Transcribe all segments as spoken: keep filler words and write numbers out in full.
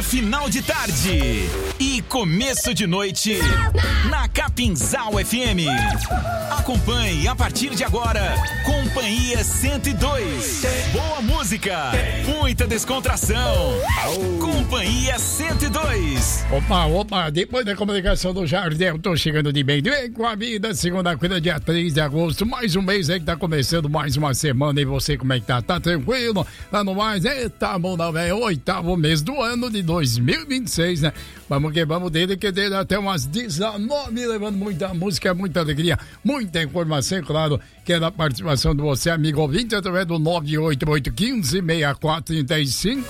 final de tarde e começo de noite na Capinzal F M. Acompanhe a partir de agora Companhia cento e dois. Boa música, muita descontração. Companhia cento e dois. Opa, opa, depois da comunicação do Jardel, tô chegando de bem, bem com a vida. Segunda-feira, dia três de agosto, mais um mês aí que tá começando, mais uma semana. E você, como é que tá? Tá tranquilo? Tá no mais? Eita, bom, não, velho. Oitavo mês do ano de dois mil e vinte e seis, né? Vamos que vamos, dele que dele até umas dezenove, levando muita música, muita alegria, muita informação, claro, que é da participação de você, amigo ouvinte, através do nove oito oito um cinco, seis quatro três cinco.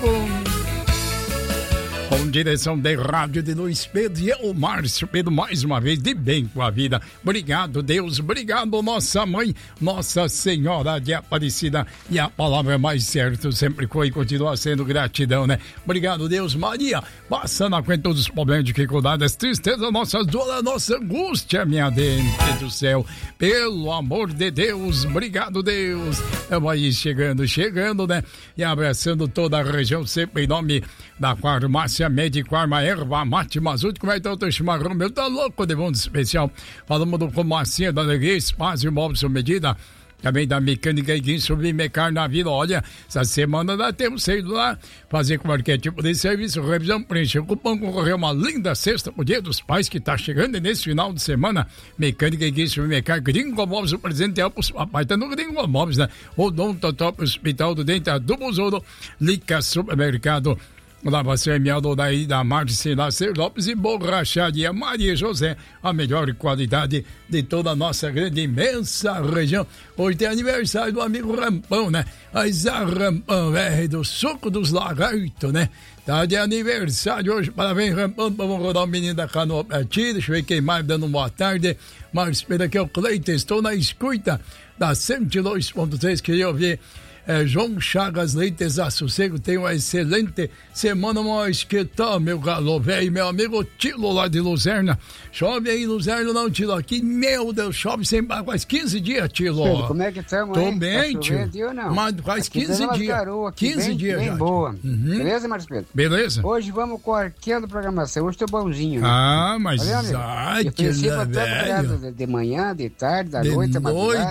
Com direção de rádio de Luiz Pedro e eu, Márcio Pedro, mais uma vez, de bem com a vida. Obrigado, Deus. Obrigado, nossa mãe, Nossa Senhora de Aparecida. E a palavra mais certa sempre foi e continua sendo gratidão, né? Obrigado, Deus. Maria, passa na frente todos os problemas, dificuldades, tristeza, nossas dores, nossa angústia, minha dente do céu. Pelo amor de Deus, obrigado, Deus. Estamos aí chegando, chegando, né? E abraçando toda a região, sempre em nome da farmácia Médico Arma Erva Mate Mazuti. Como é que tá o teu chimarrão, meu? Tá louco de bom de especial. Falamos do Farmácia da Alegria, Espaço e Móveis sob medida. Também da Mecânica e Guin Submecar na Vila. Olha, essa semana nós temos saído lá fazer qualquer tipo de serviço, revisão, preencher o cupom, concorrer uma linda cesta pro Dia dos Pais que tá chegando nesse final de semana. Mecânica e Guin Submecar, Gringo Móveis, o presente é pros papai, tá no Gringo Móveis, né? Odontotop, Hospital do Dente, a Duplo Zoro, Lica Supermercado, Lavação e Miel daí da Marcela C. Lopes e Borracharia Maria José, a melhor qualidade de toda a nossa grande, imensa região. Hoje tem aniversário do amigo Rampão, né? A Rampão, velho, do suco dos lagartos, né? Tá de aniversário hoje, parabéns, Rampão. Vamos rodar o menino da canoa pra ti. Deixa eu ver quem mais dando boa tarde. Mas espera aqui, o Cleiton, estou na escuta da cento e dois ponto três, queria ouvir. É, João Chagas Leite Sossego, tem uma excelente semana, mais que tal, meu galo velho, meu amigo Tilo lá de Luzerna. Chove aí, Luzerna, não, Tilo, aqui, meu Deus, chove sem faz quinze dias, Tilo. Pedro, como é que estamos, Tô bem, tá Tilo. Dia, não? Mas faz aqui quinze dias. quinze bem, dias bem já. boa. Uhum. Beleza, Marcos Pedro? Beleza. Hoje vamos com a arqueira programação, hoje tô bonzinho. Né? Ah, mas Olha, ai, eu que velho. De, de manhã, de tarde, da de noite, da madrugada.